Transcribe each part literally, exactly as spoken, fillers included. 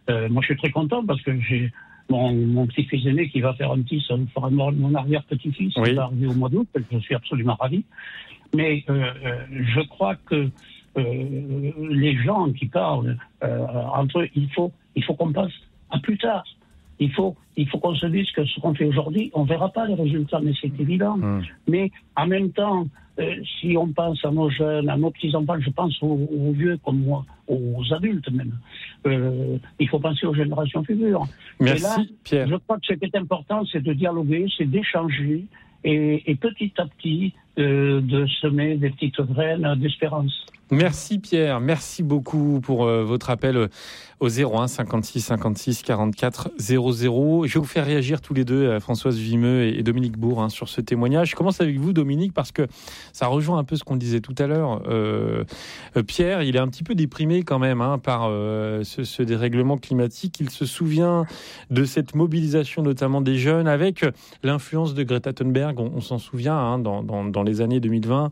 Euh, moi, je suis très content parce que j'ai mon, mon petit-fils aîné qui va faire un petit, ça fera mon, mon arrière-petit-fils, oui. qui va arriver au mois d'août, je suis absolument ravi. Mais euh, je crois que euh, les gens qui parlent euh, entre eux, il faut, il faut qu'on passe à plus tard. Il faut, il faut qu'on se dise que ce qu'on fait aujourd'hui, on ne verra pas les résultats, mais c'est évident. Mmh. Mais en même temps, euh, si on pense à nos jeunes, à nos petits-enfants, je pense aux, aux vieux comme moi, aux adultes même, euh, il faut penser aux générations futures. Merci, et là, Pierre. Je crois que ce qui est important, c'est de dialoguer, c'est d'échanger et, et petit à petit euh, de semer des petites graines d'espérance. Merci Pierre, merci beaucoup pour euh, votre appel au zéro un cinquante-six cinquante-six quarante-quatre zéro zéro. Je vais vous faire réagir tous les deux, Françoise Vimeux et Dominique Bourg, hein, sur ce témoignage. Je commence avec vous, Dominique, parce que ça rejoint un peu ce qu'on disait tout à l'heure. Euh, euh, Pierre, il est un petit peu déprimé quand même hein, par euh, ce, ce dérèglement climatique. Il se souvient de cette mobilisation notamment des jeunes avec l'influence de Greta Thunberg, on, on s'en souvient hein, dans, dans, dans les années deux mille vingt.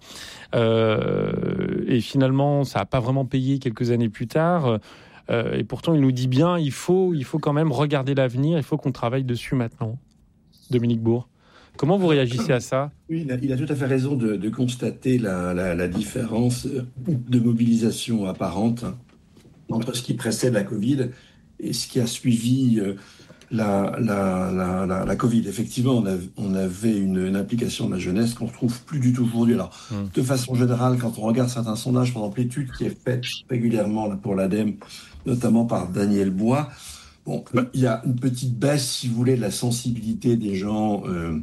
Euh, et finalement, ça n'a pas vraiment payé quelques années plus tard. Euh, et pourtant, il nous dit bien, il faut, il faut quand même regarder l'avenir, il faut qu'on travaille dessus maintenant. Dominique Bourg, comment vous réagissez à ça ? Oui, il a, il a tout à fait raison de, de constater la, la, la différence de mobilisation apparente entre ce qui précède la Covid et ce qui a suivi euh, la, la, la, la, la Covid. Effectivement, on, a, on avait une, une implication de la jeunesse qu'on ne retrouve plus du tout aujourd'hui. Alors, mmh. de façon générale, quand on regarde certains sondages, par exemple l'étude qui est faite régulièrement là, pour l'ADEME, notamment par Daniel Bois, bon, il y a une petite baisse, si vous voulez, de la sensibilité des gens euh,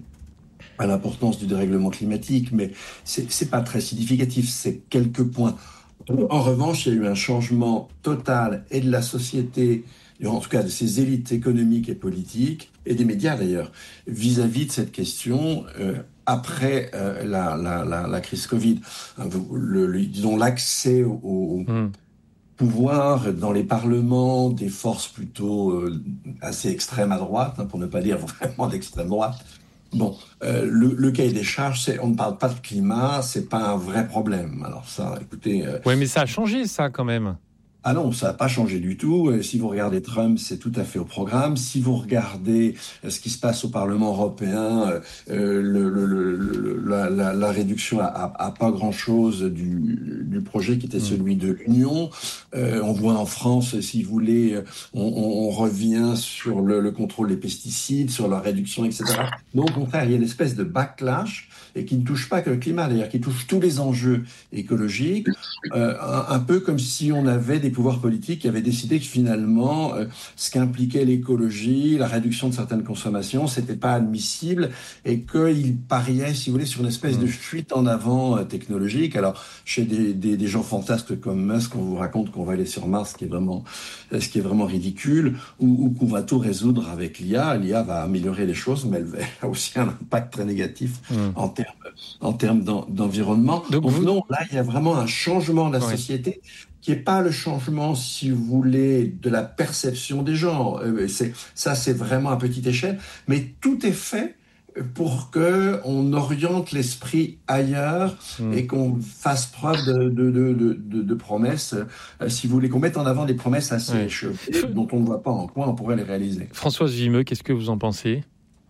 à l'importance du dérèglement climatique, mais c'est, c'est pas très significatif, c'est quelques points. En revanche, il y a eu un changement total et de la société, en tout cas de ses élites économiques et politiques, et des médias d'ailleurs, vis-à-vis de cette question euh, après euh, la, la, la, la crise Covid. Le, le, disons l'accès au, au mmh. pouvoir dans les parlements des forces plutôt euh, assez extrêmes à droite, hein, pour ne pas dire vraiment d'extrême droite. Bon, euh, le, le cahier des charges, c'est on ne parle pas de climat, c'est pas un vrai problème. Alors ça, écoutez. Euh, oui, mais ça a changé, ça, quand même. Ah non, ça n'a pas changé du tout. Si vous regardez Trump, c'est tout à fait au programme. Si vous regardez ce qui se passe au Parlement européen, euh, le, le, le, la, la, la réduction à, à, à pas grand-chose du, du projet qui était celui de l'Union. Euh, on voit en France, si vous voulez, on, on revient sur le, le contrôle des pesticides, sur leur réduction, et cetera. Non, au contraire, il y a une espèce de backlash et qui ne touche pas que le climat, d'ailleurs, qui touche tous les enjeux écologiques, euh, un, un peu comme si on avait des pouvoirs politiques qui avaient décidé que finalement, euh, ce qu'impliquait l'écologie, la réduction de certaines consommations, c'était pas admissible et qu'ils pariaient, si vous voulez, sur une espèce mmh. de fuite en avant euh, technologique. Alors, chez des, des, des gens fantasques comme Musk, on vous raconte qu'on va aller sur Mars, ce qui est vraiment, ce qui est vraiment ridicule, ou, ou qu'on va tout résoudre avec l'I A. L'I A va améliorer les choses, mais elle a aussi un impact très négatif mmh. en termes en termes d'en, d'environnement. Donc, Donc vous... non, là, il y a vraiment un changement de la ouais. société qui n'est pas le changement, si vous voulez, de la perception des gens. C'est, ça, c'est vraiment à petite échelle. Mais tout est fait pour qu'on oriente l'esprit ailleurs mmh. et qu'on fasse preuve de, de, de, de, de promesses, euh, si vous voulez, qu'on mette en avant des promesses assez ouais. échevées, dont on ne voit pas en quoi on pourrait les réaliser. Françoise Vimeux, qu'est-ce que vous en pensez ?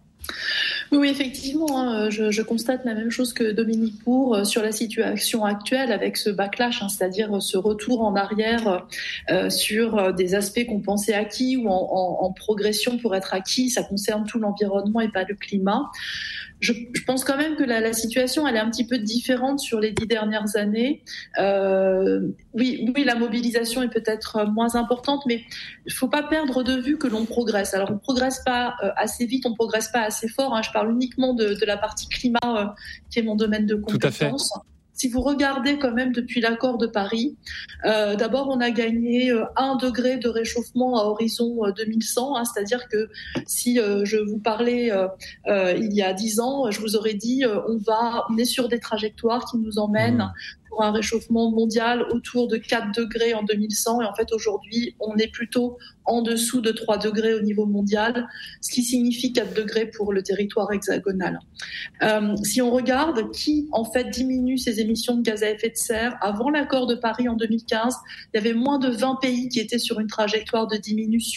Oui, effectivement, hein, je, je constate la même chose que Dominique Bourg sur la situation actuelle avec ce backlash, hein, c'est-à-dire ce retour en arrière euh, sur des aspects qu'on pensait acquis ou en, en, en progression pour être acquis. Ça concerne tout l'environnement et pas le climat. Je, je pense quand même que la, la situation, elle est un petit peu différente sur les dix dernières années. Euh, oui, oui, la mobilisation est peut-être moins importante, mais il faut pas perdre de vue que l'on progresse. Alors, on progresse pas euh, assez vite, on progresse pas assez fort. Hein. Je parle uniquement de, de la partie climat, euh, qui est mon domaine de compétence. Tout à fait. Si vous regardez quand même depuis l'accord de Paris, euh, d'abord on a gagné euh, un degré de réchauffement à horizon euh, deux mille cent, hein, c'est-à-dire que si euh, je vous parlais euh, euh, il y a dix ans, je vous aurais dit euh, on va, on est sur des trajectoires qui nous emmènent mmh. pour un réchauffement mondial autour de quatre degrés en deux mille cent, et en fait aujourd'hui on est plutôt en dessous de trois degrés au niveau mondial, ce qui signifie quatre degrés pour le territoire hexagonal. Euh, si on regarde qui en fait diminue ses émissions de gaz à effet de serre, avant l'accord de Paris en deux mille quinze, il y avait moins de vingt pays qui étaient sur une trajectoire de diminution